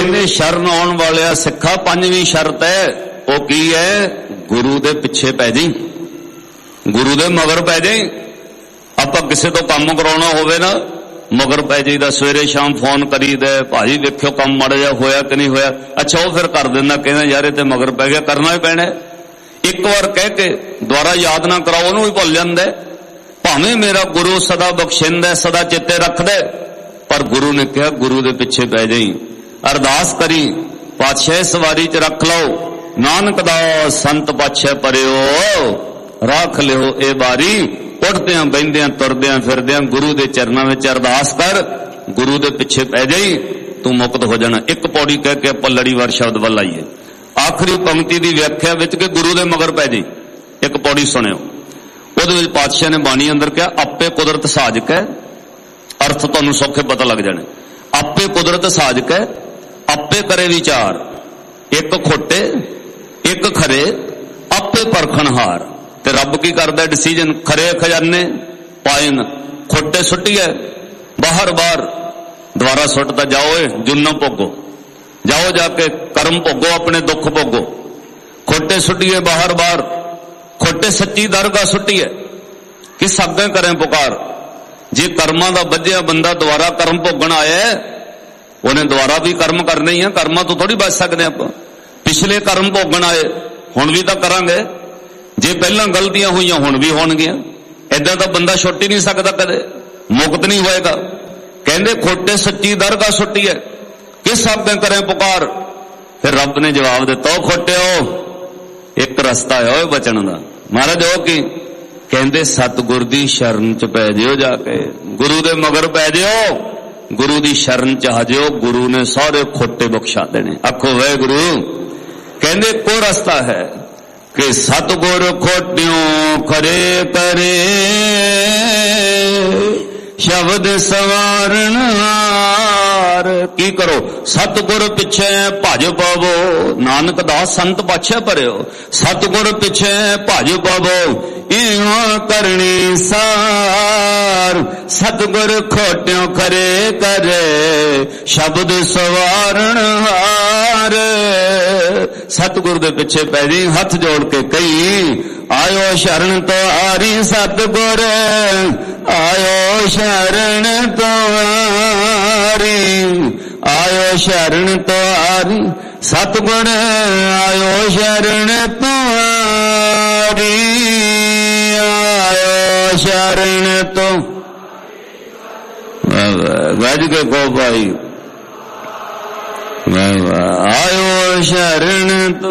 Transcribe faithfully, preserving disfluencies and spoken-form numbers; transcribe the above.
कहते शरण आने वाले सिखा पंजवीं शर्त है, वो की है? गुरु दे पिछे पै जी, गुरु दे मगर पै जाई। आपां किसे तो काम कराउणा होवे ना, मगर पै जाईदा, सवेरे शाम फोन करीदा, भाजी देखियो काम माड़ा जिहा होया कि नहीं होया। अच्छा वो फिर कर दिंदा, कहना यार ते मगर पै गया, करना ही पैना। एक बार कह के दोबारा याद ना कराओ, उहनूं भी भुल जांदा। भावें मेरा गुरु सदा बख्शिंदा, सदा चेते रखदा, पर गुरु ने कहा गुरु दे पिछे पै जाई। अरदास करी, पातशाह सवारी च रख लो, नानक दास संत पातशाह परिओ रख लिओ ए बारी। उठद्या बहिंद्या तुरद्या फिरद्या गुरु दे चरनां विच अरदास कर, गुरु दे पिछे पै जाई, तू मुक्त हो जाना। एक पौड़ी कह के आपां लड़ीवार शब्द वल आईए। आखिरी पंक्ति दी व्याख्या विच के गुरु दे मगर पै जाई, एक पौड़ी सुनिओ। उहदे विच पातशाह ने बाणी अंदर कहा, आपे कुदरत साजक है। अर्थ तुहानूं सौखे पता लग जाने। आपे कुदरत साजक है, आपे करे विचार, एक खोटे एक खरे, आपे परखणहार। ते रब की करदा डिसीजन? खरे खजाने पाइन, खोटे सुट्टिए बाहर बार, द्वारा सुटता जाओ जुन्ना भोगो, जाओ जाके कर्म भोगो, अपने दुख भोगो। खोटे सुट्टिए बाहर बार, खोटे सच्ची दरगाह सुट्टिए, किस अगे करें पुकार। जे कर्मां दा बज्जिया बंदा दोबारा कर्म भोगण आया, उन्हें दोबारा भी कर्म करने ही है, कर्मां तो थोड़ी बच सकते आपां। पिछले कर्म भोगण आए, हुण भी तो करांगे। जे पहला गलतियां हुईयां हुण भी होणगियां। ऐदां तां बंदा छुट ही नहीं सकता, कदे मुक्त नहीं होएगा। कहंदे खोटे सच्ची दरगाह सुट्टी है, किस अगे करें पुकार। फिर रब ने जवाब दिता, खोटिओ एक रस्ता है बचन दा। महाराज ओ की कहंदे, सतगुर दी शरण च पै जिओ, जाके गुरु दे मगर पै जिओ, गुरु दी शरण च आ जिओ, गुरु ने सारे खोटे बख्शा देने। आखो वाहिगुरू। कहंदे को रास्ता है कि सतगुर खोटियों खरे करे, शब्द सवारण हार। की करो? सतगुर पिछे भज पवो, नानक दास संत पाछे परिओ। सतगुर पिछे भज पवो, इहो करनी सार। सतगुर खोटियों खरे करे, शब्द सवारण हार। सतगुर दे पिछे पै जी, हथ जोड़ के कही, आयो शरण तो आरी सतगुर, आयो शरण तो आरी, आयो शरण तो आरी सतगुर, आयो शरण तो आरी, आयो शरण तो। गज के को भाई, आयो शरण तो